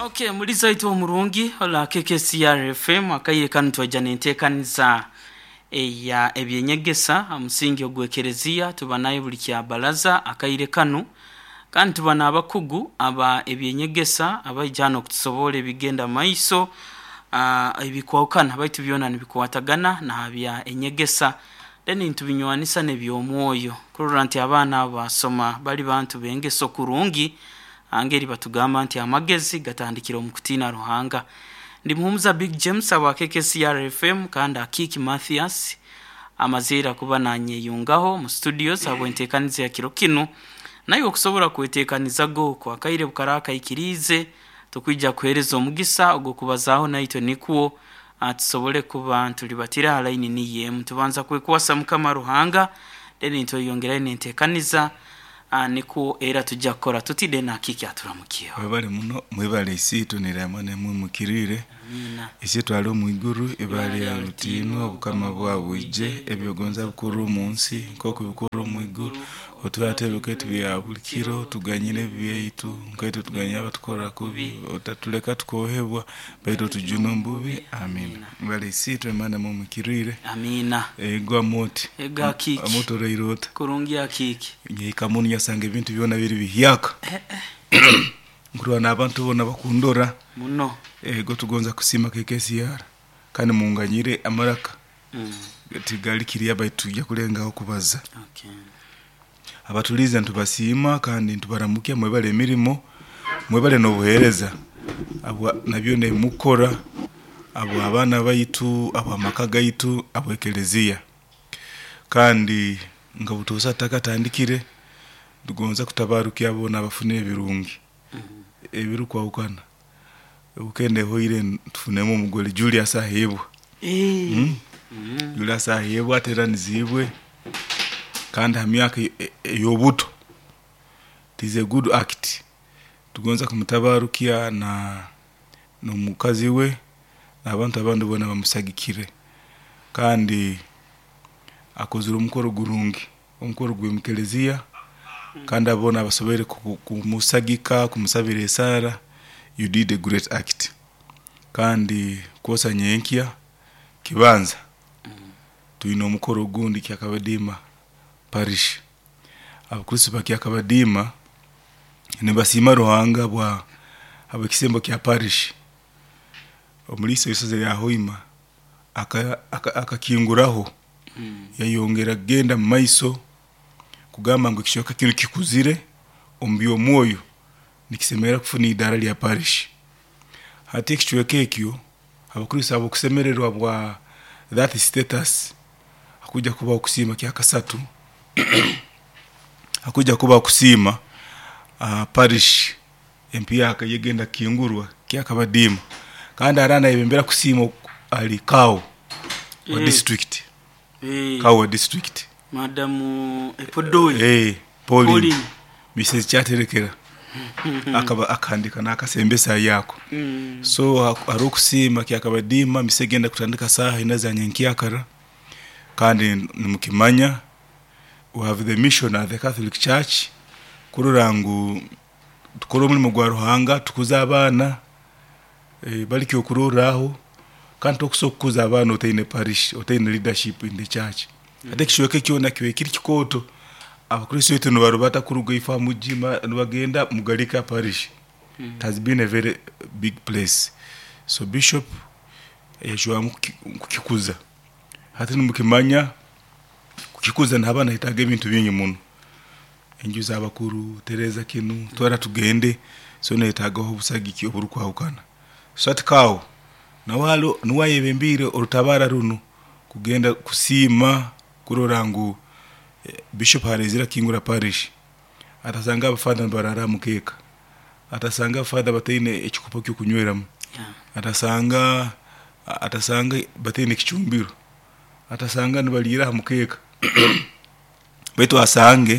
Okay, muliza itu omurungi ola KKCR FM akaire kanu twajana entekaniza ya ebyenyegesa amusingi ogwekerezia tubanaye buli kya balaza akaire kanu kandi tubana abakugu aba ebyenyegesa abajana okutusobole bigenda maiso ebikwawukana baitu byona nibikwatagana na bya enyegesa deni ntubinywanisa ne byomwoyo kuranti abana basoma bali bantu bengeso kurungi angeri batugamba nti amagezi gatandikira omukutina Ruhanga ndi muhumuza Big James aba KKCR FM kandi Akiki Mathias amazira kuba nanyeyungaho mu studios abo entekaniza ya kirokino nayo okusobora kwetekaniza goko akaire bukaraka ikirize tukwijja kuhereza omugisa ogwo kubazaho naito nikuo atusobole kuba ntulibatira line ni yemu tubanza kwekwasa mukama Ruhanga deni nto yongera entekaniza niku era tujja kora tutide na Akiki aturamukiyo webale muno mwebale isitu niramane mukirire amina isitu alo mwiguru ebali ya rutino bukama bwa bwije ebyogonza bukuru munsi koko bukuru mwiguru otwatebe bya bulikiro tuganyire byeitu nkaito tuganya batukora kubi otatuleka tukohebwa baito tujuno mbubi amina bale isitu emana mukirire amina egwa moti ega Akiki amoto reirota kurungi Akiki nyikamuni yasange ibintu byona biri bihiyaka ngurwa nabantu bona bakundora muno ego tugonza kusima KKCR kandi munganyire amaraka tigali kiriya baitu ya kulenga okubaza okay abatuliza ntubasima kandi ntubaramukia mwebale emirimo mwebale no buhereza abwa nabyo ne mukora abwa abana baitu abwa makaga yitu abwekelezia kandi ngabutosa takatandikire tugonza kutabarukia abona abafune ebirungi ebirukwa ukana ukende hoire tufunemo umugole Julius Ahebwa Julius Ahebwa ateranizibwe kandi hamyaka yobuto tize good act tugonza kumutabarukia na mukazi we nabantu abandu bona bamusagikire kandi akozura umukoro gurungi umukoro gw'emukelezia kandi abona abasobere kumusagika kumusabire Sara you did a great act kandi kosa nyenkia kibanza tuino umukoro gundi kyakabadima parish abakristo bakyakabadima nebasima Ruhanga bwa abakisembo kya parish omulisa yisoze ya hoima akakinguraho yayongera genda maiso kugamba ngo kishoka kino kikuzire ombyo moyo nikisemera kufuna idara lya parish hati kichweke ekyo abakristo abo kusemererwa bwa that status akuja kuba okusima kya kasatu akuja kuba okusima parish MP akayegenda kingurwa kya kabadima kandi arana ibembera kusima ali kawo wa district kawo district Madamu Epodoi Pauline Mrs. Chaterekera akaba akandika nakasembesa yako so arukusima kyakabadima misegenda kutandika saha inaza nyankiakara kandi nimukimanya we have the mission at the Catholic Church kururangu tukoro muri mugwa Ruhanga tukuza abana bali kururaho kandi tukusokuza abana otine parish otine leadership in the church ate kishoke kyona kiwe kiri kikoto abakristo yetu no barubata kurugo ifa mujima bagenda mugalika parish it has been a very big place so bishop yashwa kukikuza hati nimukimanya kukikuza nabana hitaga ibintu binyi muno enjuza abakuru Teresa kinu twara tugende so netagaho busagiki oburukwahukana so atikawo nawalo nuwayebembire orutabara runo kugenda kusima kurorangu bishop harezira kingura parish atasanga abafada barara mukeka atasanga abafada batine ekikupo cyo kunyweramo atasanga batine kichumbiro atasanga nibalira mukeka beto asange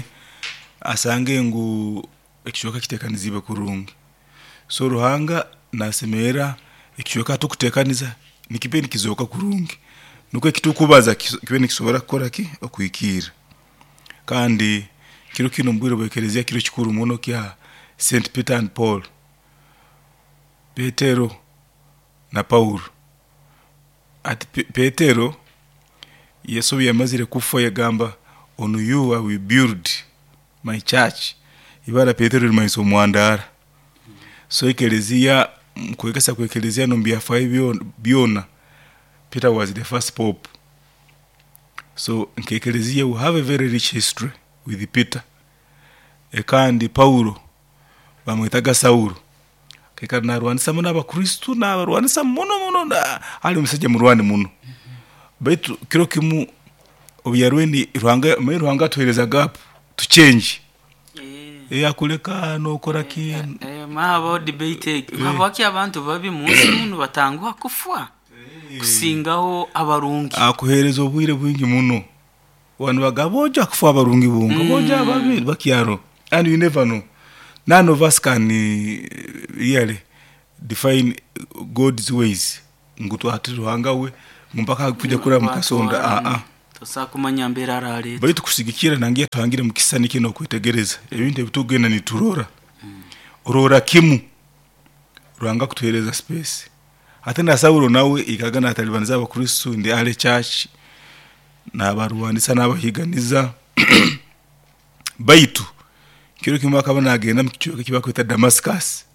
ngu ekishoka kitekanizibe kurungi so Ruhanga nasemera ekishoka tukutekaniza nikipeni kizoka kurungi nuko kitukubaza kibeni kisobora gukora ki okuikira kandi kiro kino mbwiro bekerezia kiro kikuru muno kya St Peter and Paul Petero na Paulo. Ati Petero Yesu yamazire kufa yagamba on you I will build my church. Ibara Petero limaiso mwandara. So ekelezia kwekesa kwekelezia no byafa byona. Peter was the first pope. So nkekelezia we have a very rich history with Peter. Ekandi Paulo bamwitaga Saulo. Kekana narwanisa muna abakristo na barwanisa muno na ali musajja murwani muno. Baitu kiro kimu obuyarweni ruhanga tuhereza gap to change. Akuleka no kora kin mahabo debate mabaki abantu babi munsi muno batangwa kufwa kusingaho abarungi akuhereza obwire bwingi muno wanu bagaboja kufwa abarungi bunga boja babi bakyaro and you never know. None of us can really define God's ways. Ngutu atiruhanga we mpaka kuja kura mukasonda tosa kumanya mbera rale baitu kusigikira nangiye tuhangire mukisani kino kwetegereza ebintu bitugenda ni turora urora kimu ruhanga kutuhereza space atenda Saulo nawe ikagana atalibaniza abakristo ndi ale church na baruwanisa n'abahiganiza baitu kiro kimwe akabona agenda mukicyuka kibakwita Damascus.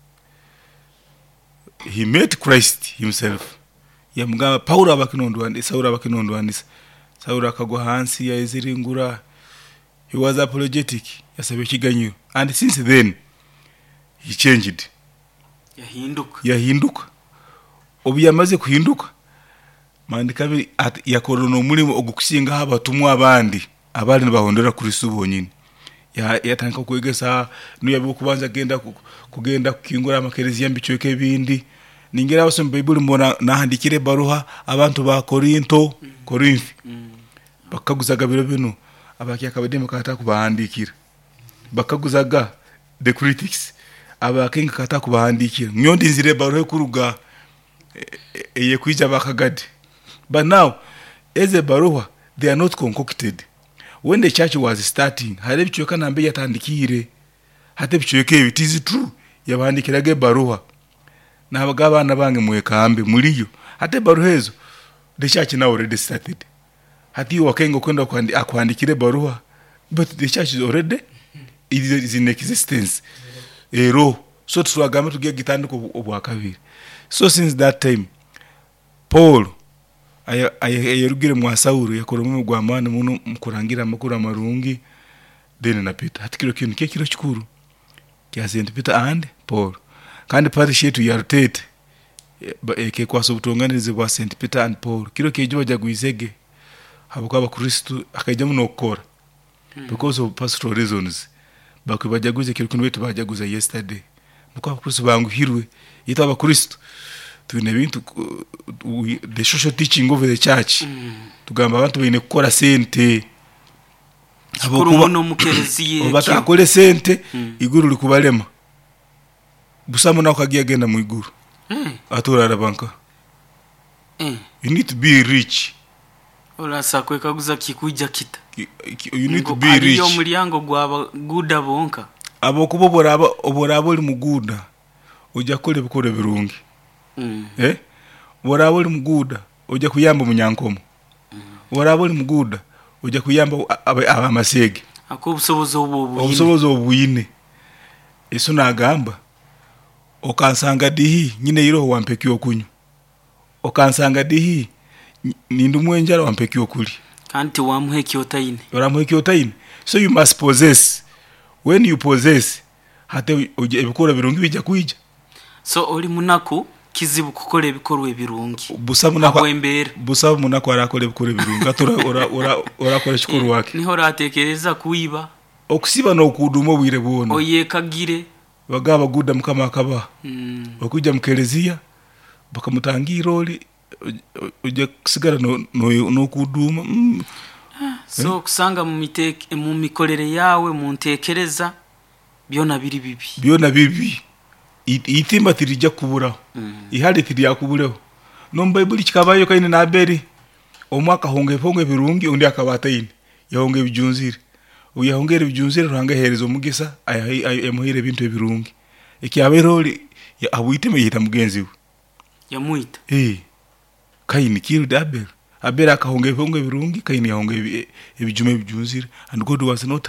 He met Christ himself. Yamugamba Paulo abakinondwandisa Saulo abakinondwandisa Saulo akagwa hansi ya iziringura. He was apologetic yasabe kiganyo and since then he changed. Yahinduka obu yamaze kuhinduka mandikabe yakorono mulimo ogukusinga abatumwa abandi abali bahondera Kristo bonyine. Yatanka kwegesa nuyabe kubanza kugenda kukingura amakerezi yambicyoke bindi ningira bose mu Bible mbona nahandikire baruha abantu ba Korinto bakaguzaga biro bino abaki akabademo kata kubahandikira bakaguzaga the critics abakinga kata kubahandikira nyondi nzire baruhe kuruga eye kwija bakagade. But now as a baruha they are not concocted. When the church was starting, hade bichoka nambe yatandikire. Hade bichoke it is true. Yabandikiraga baruha. Na abagabana bange mwekambe muliyo. Hade baruhezo the church now already started. Hati wakengo kwenda akwandikire baruha. But the church is already it is in existence. So twagamba tugiye gitandiko obwakabiri. So since that time Paul ayerugire mwa Saulo yakora mu gwamana muno mukurangira amakuru amarungi then na Peter hatikiro kintu kekiro kikuru kya Saint Peter and Paul kandi parish yetu ya rotete ke kwaso butonganize bwa Saint Peter and Paul kiro kejo bajagwizege habuka abakristo akajya muno okora because of pastoral reasons bakubajaguze kiro kintu betu bajaguza yesterday muko abakristo bangu hirwe yita abakristo tune bintu the social teaching of the church tugamba abantu bine gukora sente abakuru no mukereziye batakole sente iguru likubalema busamo na ukagiye genda mu iguru atura banka you need to be rich ola sakwe kaguza kikuja kita you need to be rich yo mulyango gwa guda bonka abokubobora oborabo li muguda ujya kole bikore birungi borabo li muguda ujya kuyamba munyankomo borabo li muguda ujya kuyamba abamasege akubusobozo obuyine eso nagamba okansanga dihi nyine yiro wampekiyo kunyu okansanga dihi nindu mwenjara wampekiyo kuli kanti wamuhekiyo tayine so you must possess. When you possess hate ebikora birungi bijja kuija. So oli munaku kizibu kukole ebikorwa ebirungi busabu munako arakole ebikora ebirungi atora ora kole kikoro wake niho ratekereza kuiba okusiba no kuduma bwire bwona oyekagire bagaba guda mukama akaba bakujja mukelezia bakamutangira oli ujja kusigara no kuduma so kusanga mu mikolere yawe mu ntekereza byona bibi itimba tirijja kubura ihali tiriya kubureho no Bible kikabayo kaine na Abeli omwaka honge birungi undi akabatayine yahonge bijunzire uyahongere bijunzire ruhanga herezo mugisa ayamuhire bintu ebirungi ikyabero ya abuyitema yita mugenzi we yamuita Kaini killed Abel akahonga ebihongo birungi Kaini yahonga ebijuma bijunzire and God was not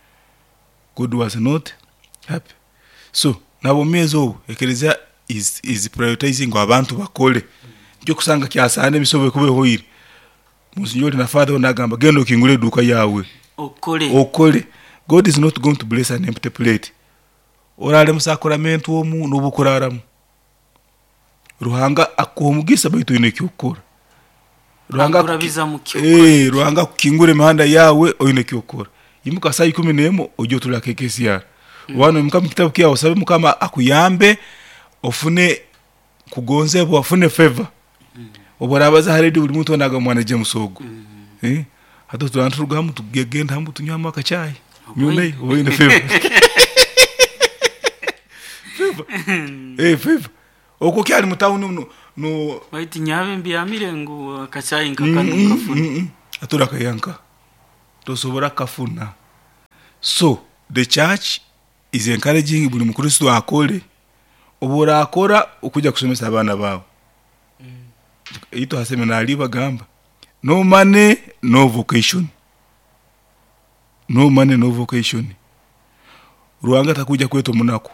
happy so nabo mezo ekeleza is prioritizing abantu bakole cyo kusanga kyasane bisobe kube hoire musinyoli na father onagamba gendo kingule duka yawe okole God is not going to bless an empty plate orale musakramentu omu nobukuraramu Ruhanga akomugisa baitu ine kyokora Ruhanga kukingure mahanda yawe oine kyokora imuka saa 11 ojo tulake kesi ya wano mukama kitabu kyawo sabe mukama akuyambe ofune kugonzebo afune favor oborabaza haredi buli muntu onaga mwana je musogo hato turanturugamu tugegenda hambu tunyama akachayi nyune oine favor favor oko kyali mutaunu no waiti nyabe mbiamire ngo akachayi nkakanu kafuna atura kayanka tosobora kafuna so the church is encouraging buli mukristo akole obora akora okuja kusomesa abana bawo ito haseme na aliba gamba no money no vocation Ruhanga takuja kwetu munako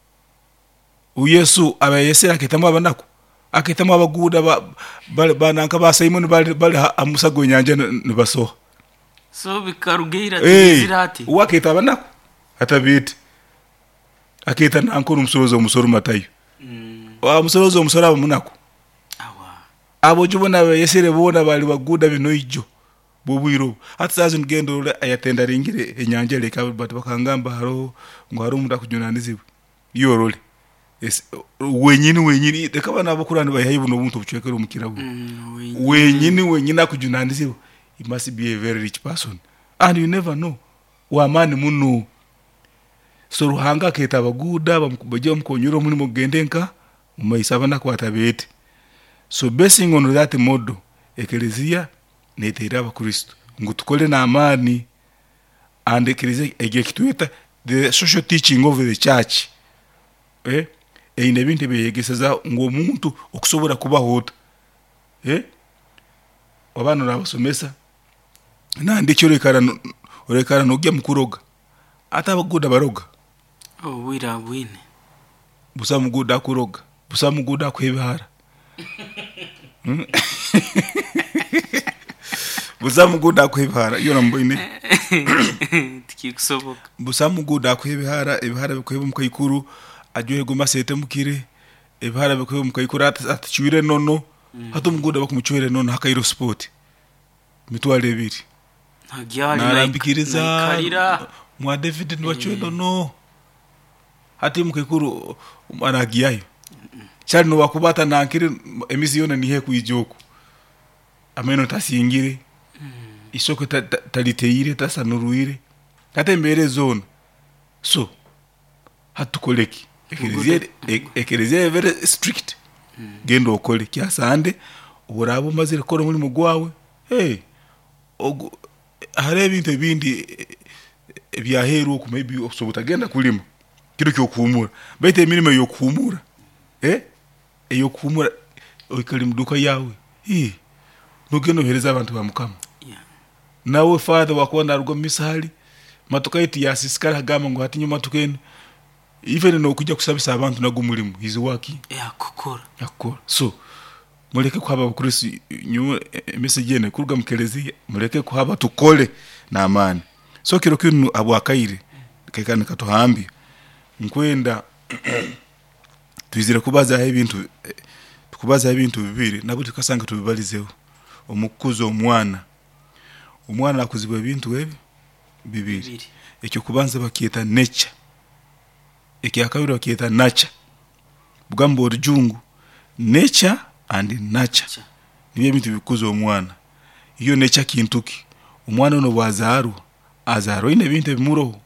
Yesu abayesera akitamo abanako akitamo abaguda bananka ba Simon bali amusago nyanja nibasoha so bikarugeira tizirati wakita abanako atabiti akita nankuru musoro matayo wa musoro musoro munako abo jubona yesere bona bali baguda binoijo bobwiro atazazi ngendo ayatenda ringire enyanja leka bakangamba haro ngwaro munda kujunaniziwe yorole wenyini dekabana abakurani bayayibu no muntu bucwekero mukirabu wenyini akujunaniziwe he must be a very rich person and you never know wa mani muno so Ruhanga keta baguda bamukubaje mukonyuro muri mugendenka mumayisabana kwatabete so basing on that model ekelezia netera abakristo ngutukole na amani and ekelezia egekitweta the social teaching of the church ine bintu beyegeseza ngo muntu okusobora kubahota abana nabasomesa nandikyo rekara nogya mukuroga atabaguda baroga wira bwine busamuguda kuroga busamuguda kwebihara busamuguda kwebihara yona mboine tikikusoboka busamuguda kwebihara ebihara bikweba mukayikuru ajoye goma sete mukire ebihara bikweba mukayikuru atachwire nono hato muguda bakumuchwire nono hakairo sport mitwale ebiri narambikiriza mwa David ndwachwendo no hati mukayikuru anagiyayo chali no wakubata nankire emisi yona nihe kuijoko ameno tasingire isoko taliteire tasanuruire katembere zone so hatukoleki ekelezia very strict gendo okole kyasande urabo mazire kora muri mugwawe hare ebintu ebindi ebyaheru ku maybe osobutagenda kulima kiro kyokuhumura baite emirimo yokuhumura eyokuhumura oyikali muduka yawe nugeno hereza abantu bamukama nawe father wakona rugo misali matukaiti yasisikara gama ngo hatinyo matukene even no kujya kusabisa abantu nagumulimo hizi waki yakukora so muleke kuhaba abakristo nyu message ene kuruga mukelezi muleke kuhaba tukole na amani so kiro kinu abwakaire kekana katohambi nkwenda twizire kubaza ibintu bibiri nabo tukasanga tubibalizeho omukuzo omwana akuzibwa ibintu ebi bibiri ekyo kubanza bakieta nature ekyakabiri bakieta nature bugambo orujungu nature and nature nibyo bintu bikuzo omwana iyo nature kintuki omwana no azaro ine bintu bimuro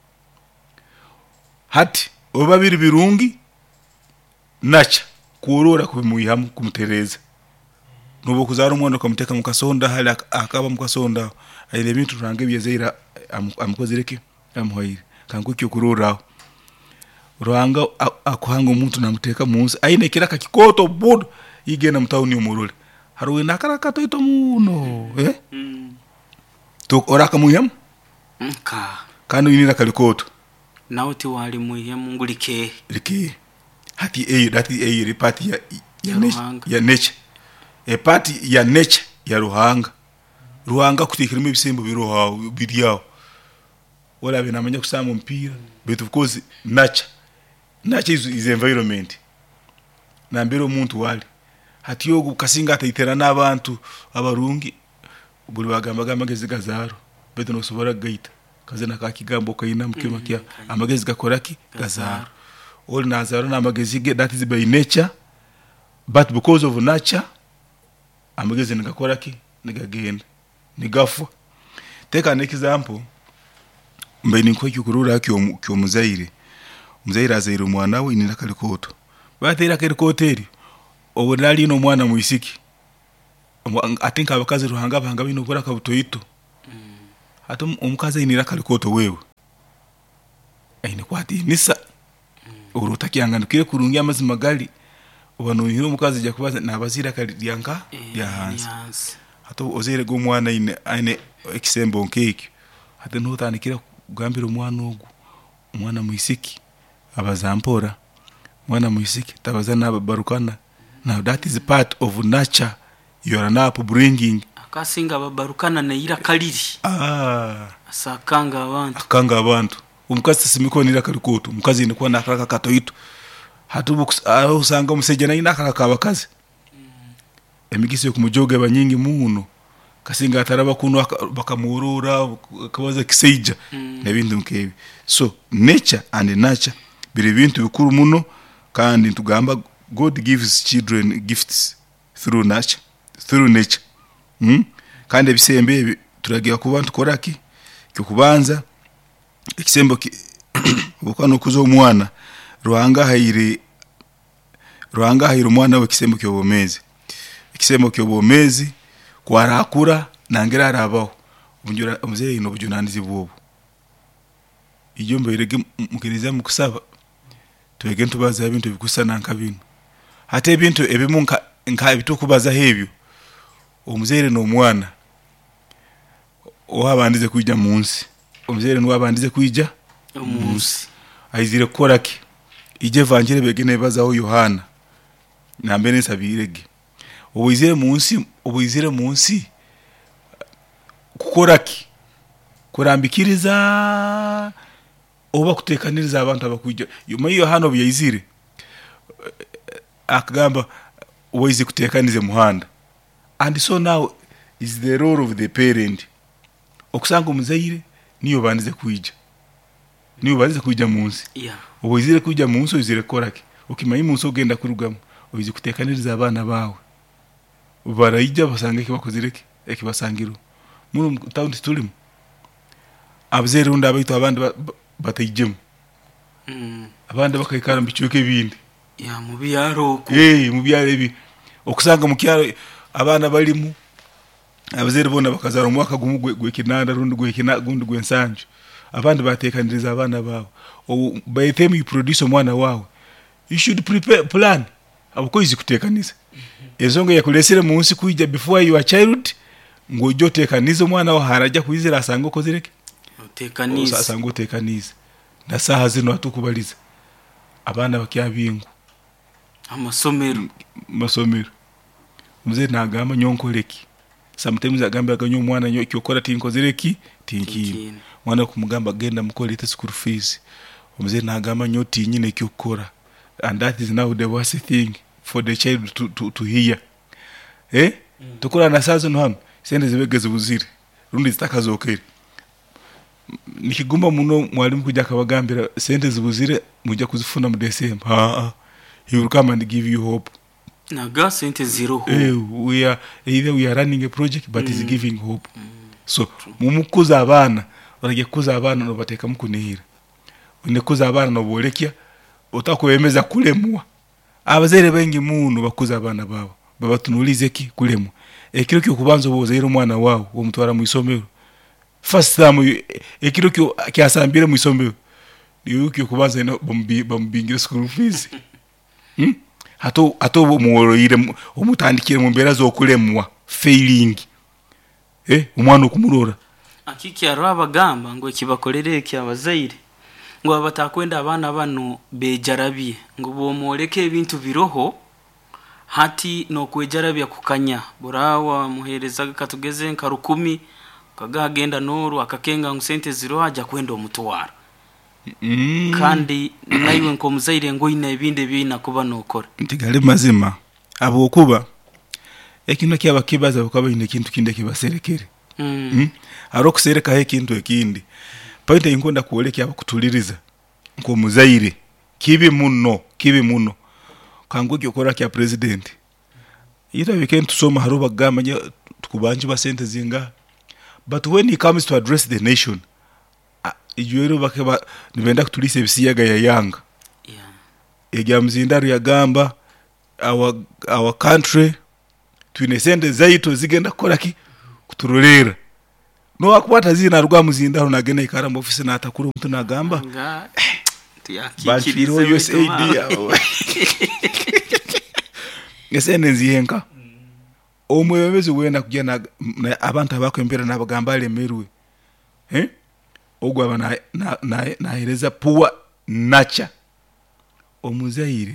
hati obabiri birungi nature kurora kubimuyihamu kumutereza nubo kuzara umwana kamuteka mukasonda hali akaba mukasonda aile bintu range byezeira amukozereke amuhoyire kangu cyo kururaho Ruhanga akuhanga omuntu namuteka munsi aine kiraka kikoto budo igena mtauni umurule haruwe nakarakato ito muno to oraka muyam kanu yinira kalikoto nauti wali muyam ngulike like hati dati repati ya nature e party ya nature ya ruhanga kutikirimo ibisembo biroha biriyaho wala binamanya kusama mpira but of course nature is environment nambero umuntu wali hati yo kasinga atayitera n'abantu abarungi buli bagamba amagezi gazaro beto no sobora gaita kazena ka kigambo kayina mukima kya amagezi gakoraki gazaro all nazaro n'amagezi ge that is by nature but because of nature amagezi ngakoraki nigagenda nigafa take an example mbeni ko cyukurura kyo muzaire azaire umwana we inira kalikoto batera kalikoto obo nali no mwana muisiki atinka abakazi ruhanga banga bino gora kabutoyito hato omukazi inira kalikoto wewe aine kwati nisa urutaki angandukire kurungia amazima gali ubano hiro omukazi jya kubaza nabazira kalyanka ya hansi hato ozere go mwana ine ekisembo nkeki hato ntutanikira kugambira umwana ogu umwana muisiki abazampora mwana muisiki tabazana ababarukana. Now that is part of nature you are now bringing akasinga ababarukana na ira kaliri asakanga abantu umukazi simiko nira kalikoto umukazi ni kwa nakaraka katoyito hatu usanga umuseje na inakaraka abakazi emigisi yo kumujoga abanyingi muno kasinga ataraba kuno bakamurura kabaza kiseija nebindi mkebi so nature and nurture biri bintu bikuru muno kandi tugamba God gives children gifts through nature kandi ebisembe turagiye kubantu koraki cyo kubanza ekisembo bukano kuzo umwana ruhanga hayire umwana we kisembo cyo bomezi kwarakura nangera arabaho ubunjura umuzeye no bujunanizi bobo iyo mbere mukiriza mukusaba twege ntubaza ibintu bikusana nkabino hate ibintu ebimunka nka bitukubaza hebyo umuzere no mwana ohabandize kujya munsi umuzere no wabandize kujya munsi ayizire koraki ije vangire begene bazaho Yohana nambe nsabirege ubuyizire munsi kukoraki kurambikiriza oba kutekaniriza abantu abakujya yuma Yohana byayizire akagamba wayize kutekanize muhanda and so now is the role of the parent okusanga umuzaire niyo bandize kujya munsi ubuyizire kujya munsi uzire koraki ukimayi munsi ogenda kurugamo uyize kutekaniriza abana bawe barayijya basanga kibakozireke ekibasangiro muno town tulimo abazere unda abayito abandi batayijemo abandi bakayikara mbicuke bindi ya mubiyaro mubiyaro ibi okusanga mukyaro abana balimu abazere bona bakazara umwaka gumugwe kinanda rundi gundi gwensanje abandi batekaniriza abana bawo by the time you produce umwana wawe you should plan abukoyizi kutekaniza ezongo yakulesere munsi kujya before your child ngo jyo tekaniza umwana wa harajya kwizira asanga kozireke tekaniza asanga tekaniza nasaha zino atukubaliza abana bakyabingu amasomero muze nagamba nyonkoleki sometimes agamba aganyo mwana nyo cyokora tinkozireki tinkini mwana kumugamba genda mukolete school fees muze nagamba nyo tinyine cyokora and that is now the worst thing for the child to hear tukura nasazo no hano sende zibegeze buzire rundi zitakazokere nikigumba muno mwalimu kujya kabagambira sende zibuzire mujya kuzifuna mu December he will come and give you hope naga sente zero hope we are running a project but is giving hope so mumukuza abana barage kuza abana no bateka mukunihira unekuza abana no bolekya utakwemeza kulemwa abazere bengi muno bakuza abana babo babatunulize ki kulemwa ekiro kyo kubanza bozaire umwana wawo wo mutwara mu isomero first time ekiro kyo kyasambire mu isomero yuki kubanza ino bambingira school fees hato umuoroire umutandikire mu mbera zo kulemwa failing umwana okumurora akiki arabagamba ngo kibakorere kyabazaire ngo abatakwenda abana bano bejarabye ngo bomoleke ibintu biroho hati no kwejarabya kukanya burawa muhereza katugeze nka 10 kagagenda noru akakenga ngo sente ziro haja kwenda omutwara kandi naiwe nko muzaire ngo ina ibinde bina kuba nokora ntigale mazima abo kuba ekino kyaba kibaza bakaba ine kintu kinde kibaserekere aro kusereka he kintu ekindi point inkonda kuoleka abakutuliriza nko muzaire kibi muno kango gyokora kya president ira weekend tusoma haruba gamanya tukubanje ba sente zinga but when he comes to address the nation ijuero bakeba nibenda kutulisa ebisiyaga ya yanga ega mzindaru ya gamba our country tuinesende zaito zigenda koraki kuturolera no akubata zina rwa muzindaru nagene ikara mu office natakuru mtu nagamba tuyakikirize USAID ngesene nzihenka omwebezi wenda kujana abantu abakwembera nabagamba lemerwe ogwa bana na hereza puwa nacha omuzaire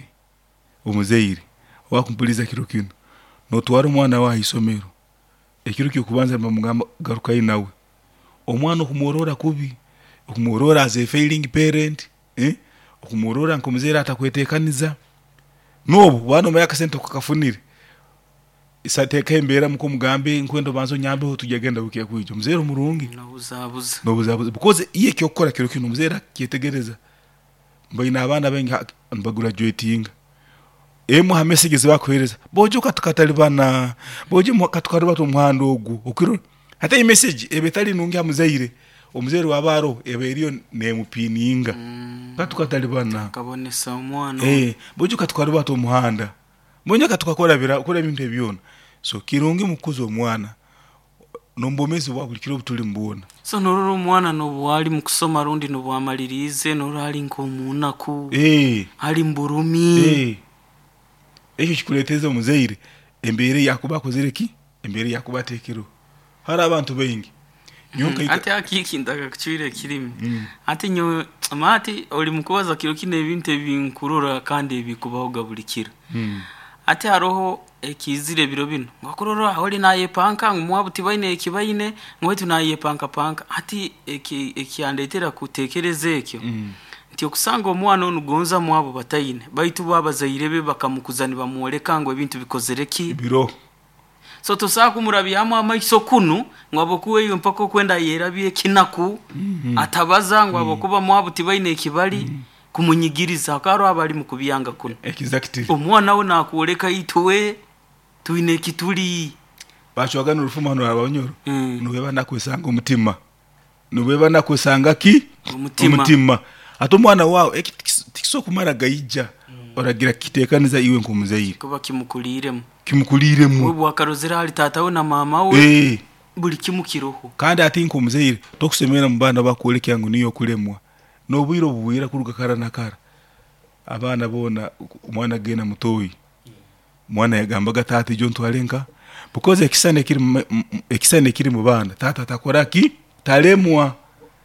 wakumpuliza kiro kino no twara mwana wa isomero ekiro kyo kubanza bamugamba garuka inawe omwana okumorora kubi okumorora as a failing parent okumorora nkomuzera atakwetekaniza nobo bano mayaka sente kukafunire isateka embera muko mugambe nkwendo banzo nyambe ho tujagenda bukiya kwijo muzero murungi nobuzabuza because iye kyokora kiro kino muzera kyetegereza mbayina abana bengi bagraduating emu ha messages bakohereza bojo katukatalibana bojo mukatukarwa to muhando ogu okiro hata i message ebetali nungi amuzaire omuzero wabaro eberiyo nemupininga katukatalibana kabonesa omwana bojo katukarwa to muhanda bonyo katukakora bira ukora ibintu ebyona so kirungi mukuzo omwana nombomezi wabulikiro butuli mbona so nororo omwana no bwali mukusoma rundi no bwamalirize norali nkomunaku ali mburumi ekyo kikuleteza omuzaire embere yakuba kozereki embere yakuba tekero hari abantu bengi nyonka ati akiki ndaga kuchwire kirimi ati nyo amati oli mukubaza kiro kine ebintu ebinkurura kandi ebikubaho gabulikira ati haroho ekizire biro bino ngakurora holi naye panka ngumwabuti baine ekibaine ngwetu naye panka ati ekiandetera kutekereze ekyo nti okusanga omwana onugonza mwabo batayine baitu babazaire be bakamukuzani bamuoleka ngo ebintu bikozereki biro so tusaku murabyamo amaiso kunu ngwabo kuwe yo mpako kwenda yerabye kinaku atabaza ngwabo kuba mwabuti baine ekibali kumunyigiriza karo abali mukubiyanga kuno exactly omwana we nakuoleka ituwe tuine kituli bachwagana urufuma hano abanyoro nubeba nakwesanga umutima nubeba nakwesanga ki umutima ato mwana wao tikiso kumara gaija oragira kitekaniza iwe nkomuzaire kuba kimukuliremo wewe akarozera ali tata we na mama we buli kimukiroho kandi ati nkomuzaire tokusemera mubana bakuoleka yangu niyo kulemwa nobwiro buwira kuruga kara nakara abana bona umwana gena mutoyi mwana yagambaga tata jo ntwalenka because ekisane kiri mu bana tata takoraki talemwa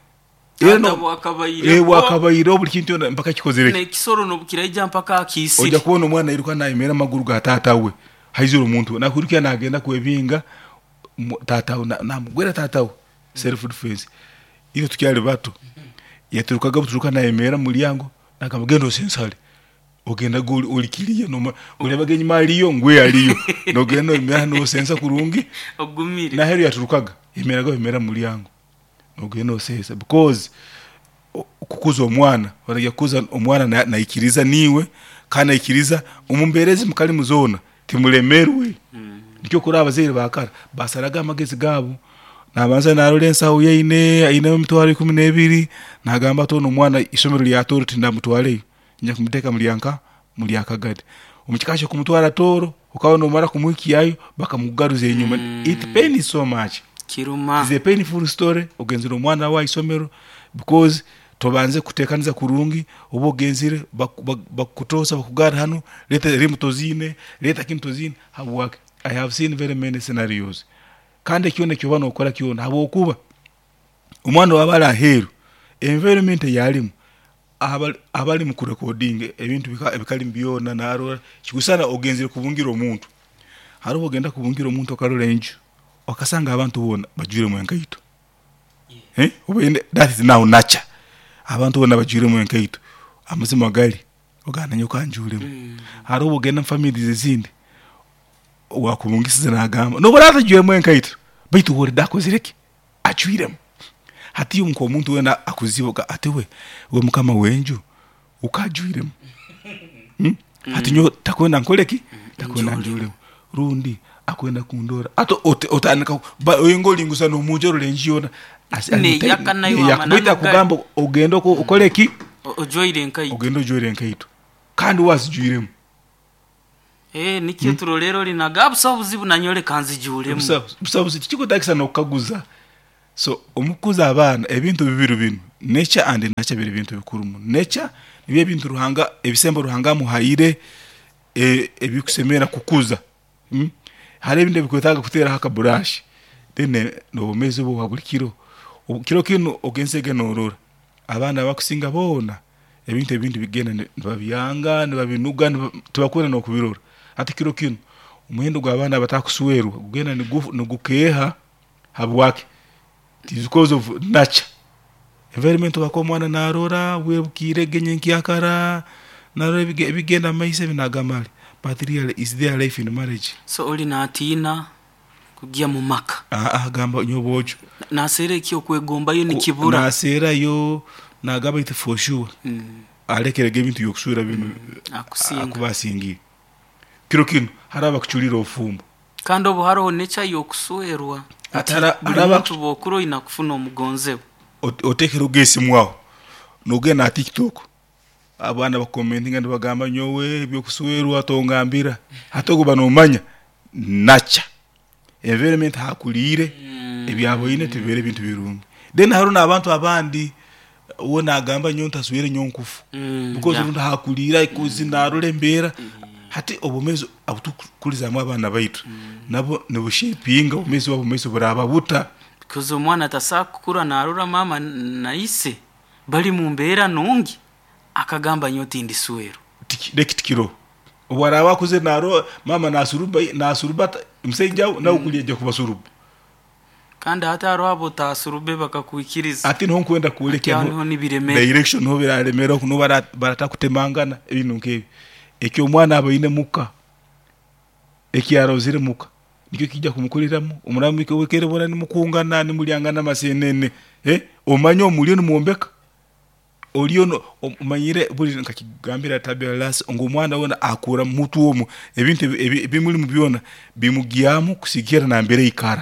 wakabayiro buli kintu mpaka kikozereke ne kisoro no bukiraija mpaka akisi oja kubona umwana iruka na imera maguru ga tata we haizuru muntu nakurikya nagenda kwebinga tata na mugwera tata we self defense iyo tukyali bato yaturukaga buturuka na emera muri yango nakamugendo sensale ogenda goli olikiriye no ulebagenyi maliyo ngwe aliyo no gendo emera no sensa kurungi ogumire na heri yaturukaga emera muri yango no gendo sensa because kukuza omwana waragiye kuza omwana na ikiriza niwe kana ikiriza umumberezi mukali muzona timulemerwe ndicyo kuri abazeire bakara basaraga amagezi gabo nabanza narolensa uyeine aine mutwari 12 nagamba to no mwana isomero lya toro tinda mutware njya kumuteka muri akagade umukikashe kumutwara toro ukabona umara kumwiki yayo bakamugaruza inyuma it pains so much kiruma is a painful story ogenzero mwana wa isomero because tobanze kutekaniza kurungi obogenzire bakutosa bakugara hano leta rimutozine leta kintozine habwake. I have seen very many scenarios kandi kyone kyobana okora kyona habokuba umwana wabala heru environment yalimu abali mu recording ebintu bikali mbyona naro kikusana ogenzire kubungira omuntu haro bogenda kubungira omuntu okarolenje okasanga abantu bona bajure mu enkaito obende that is now nature abantu bona bajure mu enkaito amazima gali ogananye kanjuremo haro bogenda family zizindi wakubungisiza nagamba no barata jure mu enkaito baitu hore dakozireke ajuremo hati umko omuntu wena akuziboga atewe we mukama wenju ukajuremo hati nyo takwenda nkoleki takwenda njuremo rundi akwenda kundora ato otanika oyengolingusa no mujoro lenjiona ne yakana yakubita kugamba ogendo ko ukoleki ojoire nkaito ogendo joire nkaito kandi wasijuremo nikyo lero linagabusa buzibu nanyole kanzi juremo busabuzi kiko takisa no kaguza. So omukuza abana ebintu bibiru bino nature and nature biri bintu bikuru mu nature nibiye bintu ruhanga ebisembo ruhanga muhaire ebikusemera kukuza hari ibindi bikwetaga kutera haka brush then no mezo bo wabulikiro kiro kino ogensege norora abana bakusinga bona ebintu bigenda babiyanga babinuga tubakona no kubirora ati kiro kino umuhendo gw'abana batakusuwerwa kugenda ni gukeha habwake. It is because of nature. Environment wako mwana narora webukire genye nkiakara narora bigenda maise binagamali. But really is there life in marriage? So oli natina kugia mu maka. Gamba nyobojo. Nasere kyo kwegomba yo nikibura. Nasera yo nagaba it for sure. Alekere gebintu yokusura bino akubasingi. Kirokino haraba kuchulira ofumbo. Kandi obo haro nature yokusuerwa. Araba tubokuro inakufuna omugonzebo otekero gesi mwaho noge na TikTok abana bakomentinga ndibagamba nyowe byo kusuwerwa tongambira hatogo banomanya nacha environment hakulire ebyabo ine tibere bintu birungi then haruna abantu abandi wona agamba nyonta suwere nyonkufu because runda hakulira ikuzi narole mbera hati obumezo abutukuliza mu abana baitu nabo nibushipinga obumezo obumezo buraba buta because omwana atasakukura narura mama naise bali mu mbera nungi akagamba nyoti ndisuwero dekitikiro obwaraba kuze naro mama nasurubata msenjao na ukuliye kubasuruba kandi hata arabo tasurube bakakuikiriza ati nho kwenda kuelekea direction ho biraremera kuno baratakutemangana ibintu nkebi ekyo mwana abayine muka ekyarozire muka nikyo kijja kumukulirammo umuramike wekere bona ni mukungana ni mulyangana masenene omanyo omulyo ni muombeka oliono omanyire buli nkakigambira tabia las ngo mwana wona akura mutu omu ebintu bimuli mubyona bimugiyamu kusikira na mbere ikara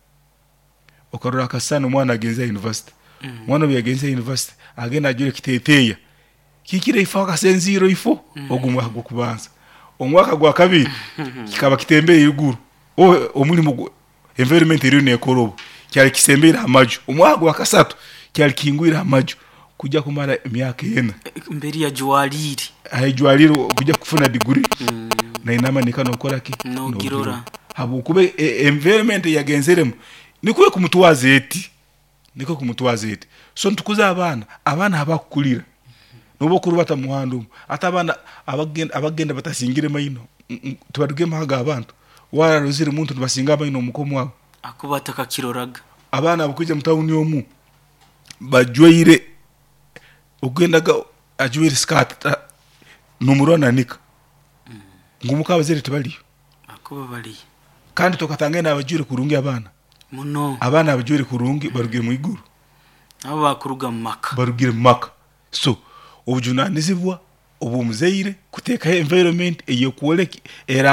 okarura akasana mwana agenza university mwana byagenza university agenda ajure kiteteya kikire ifaka senziro ifo ogumwa kubanza omwaka gwa kabiri kikaba kitembeye iguru omulimo environment iri ne korobo cyari kisembera amaju omwaka gwa kasatu cyari kingwira amaju kujya kumara imyaka yena mberi ya jualiri jualiri kujya kufuna degree na inama nikano koraki no girora habukube environment yagenzeremo nikuwe kumutwaza eti niko kumutwaza eti so ntukuza abana abakukulira nobo kurubata muhandu atabana abagenda batasingire mayino tubaduge mahaga abantu wararuzire umuntu basinga mayino mukomo wabo akubata kakiroraga abana abukuje mutawuni omu bajweire ugendaga ajweire skirt numurona nika ngumuka bazere tubali akuba bali kandi tokatangena abajure kurungi abana muno abana abajure kurungi barugire mu iguru abo bakuruga mu maka barugire mu maka so obujunanizibwa obumuzeire kuteka environment eyo kuoleki era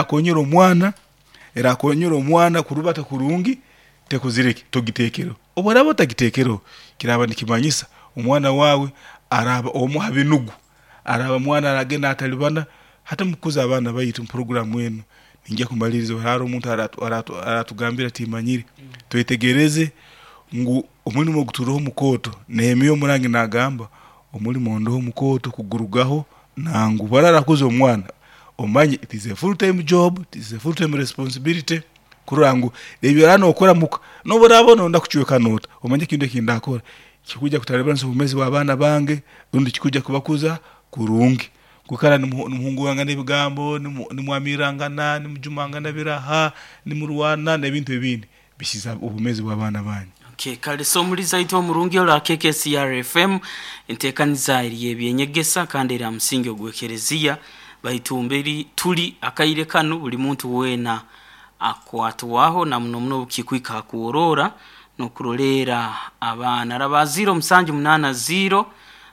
akonyero mwana kurubata kurungi tekuzireki togitekero oborabo tagitekero kiraba nikimanyisa omwana wawe araba omuhabinugu araba mwana aragena atalibana hata mukuza abana bayitu program wenu ninjya kumalirizo haro umuntu aratugambira timanyiri twetegereze ngu omulimo guturoho mukoto nehemiyo murangi nagamba omuli mondo mukoto kugurugaho nangu bararakuza omwana omanye it is a full time job, it is a full time responsibility kurangu ebyo rano okora muka no borabona ndakucyuka nota omanye kinde kindakora kikuja kutarebanza umezi w'abana bange undi kikuja kubakuza kurungi kukara n'umuhungu wanga n'ebigambo ni mwamirangana ni mujumangana biraha ni murwana n'ebintu ebindi bishiza ubumezi bw'abana banyu. Okay, kale so muri zaito murungi ola KKCR FM entekaniza iriye byenyegesa kandi era musingi ogwekerezia bayitumberi tuli akayire kanu buli muntu wena akwatwaho na muno bukikwika kuorora no kurolera abana raba 0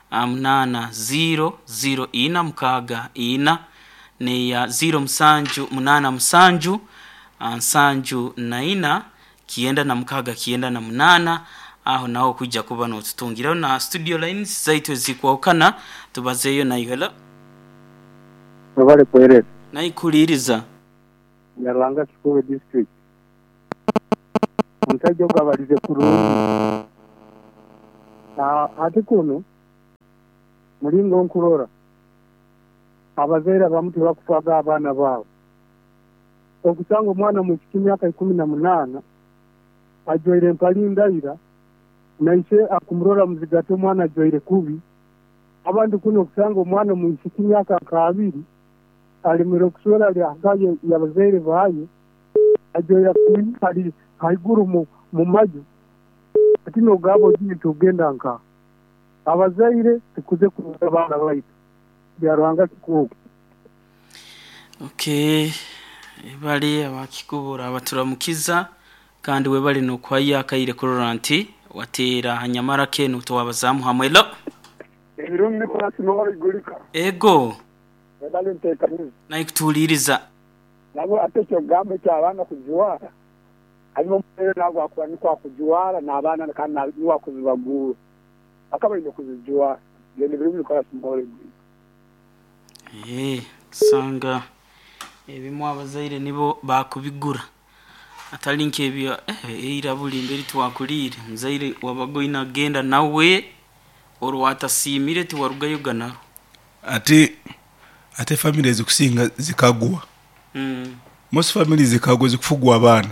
800 ina mukaga ina ne ya 0 sanju naina kienda na mukaga kienda na munana aho naho kujja kuba no tutungira na studio lines zaitwe zikwokana tubazeyo na igala babale kwere na ikuliriza Nyarwanga Kikuwe district mutajo gabalize kurungi ate kuno mulingo nkurora abazaira bamuti bakufaga abana bawo okusanga omwana mu myaka 18 ajoire mpalindaira naise akumurora muzigato mwana ajoire kubi abantu kuno kusanga omwana mu myaka 2 ali mu kusora ali akaje yabazaire bayo ajoira kubi ali haiguru mu maju atino gabo tugenda nka abazaire tukuze kuza abana baitu byarwanga Kikuwe. Okay, bali abakikubura abaturamukiza kandi we bali no kwaya kayire kororanti watera hanyamara kenu to wabazamu hamwelo Irumni kwa simo igurika ego bali ntekaniza na ikutuliriza nabo atecho gambe cyabana kujuwara arimo mbere nagwa kwa ni kwa kujuwara na abana kandi niwa kuzibagura akaba ino kuzijuwara yene birumni kwa simo igurika sanga ebimwe abazaire nibo bakubigura atalinke ebyo irabuli imbere twakulire muzaire wabagoina genda nawe orwata simire tiwarugayo ganaro ate family zikusinga zikagwa most families zikagwa zikufugwa abana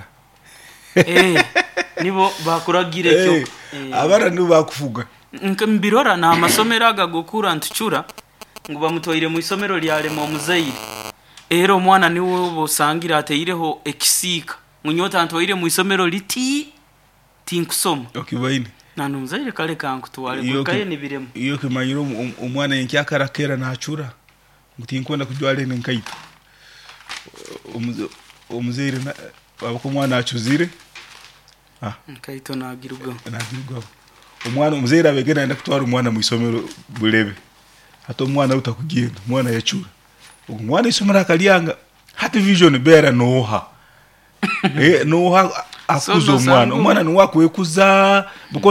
nibo bakuragire cyo abana nibo bakufuga nkambirora na amasomero agagokura ntucura ngo bamutoyire mu isomero lyale mu muzaire ero mwana niwo bosangira ateireho ekisika munyota antoyire mu isomero liti tinkusoma okibaine nanu muzaire kale kanku tuwale kukaye nibiremo iyo kimanyiro umwana yenkyakarakera nacura mutinkwenda kujwale nenkaita umuzaire abako mwana acuzire nkaito nagirugo umwana umuzaire abegena enda kutwara umwana mu isomero bulebe hato mwana utakugenda mwana yacura umwana isomero akalyanga hati vision bera noha noha akuzo umwana nuwakwekuza